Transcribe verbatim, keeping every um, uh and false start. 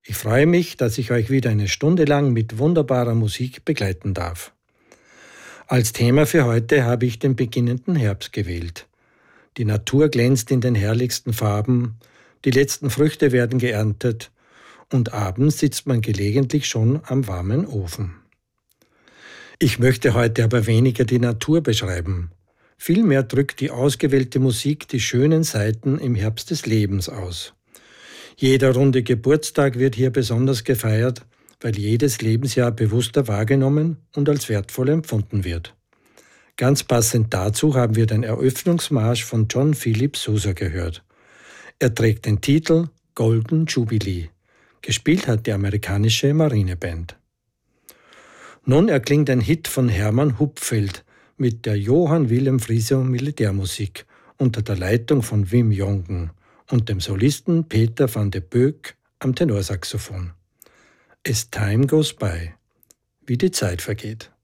Ich freue mich, dass ich euch wieder eine Stunde lang mit wunderbarer Musik begleiten darf. Als Thema für heute habe ich den beginnenden Herbst gewählt. Die Natur glänzt in den herrlichsten Farben, die letzten Früchte werden geerntet und abends sitzt man gelegentlich schon am warmen Ofen. Ich möchte heute aber weniger die Natur beschreiben. Vielmehr drückt die ausgewählte Musik die schönen Seiten im Herbst des Lebens aus. Jeder runde Geburtstag wird hier besonders gefeiert, weil jedes Lebensjahr bewusster wahrgenommen und als wertvoll empfunden wird. Ganz passend dazu haben wir den Eröffnungsmarsch von John Philip Sousa gehört. Er trägt den Titel Golden Jubilee. Gespielt hat die amerikanische Marineband. Nun erklingt ein Hit von Hermann Hupfeld mit der Johann Willem Frieso Militärmusik unter der Leitung von Wim Jongen und dem Solisten Peter van de Boeck am Tenorsaxophon. As Time Goes By, wie die Zeit vergeht.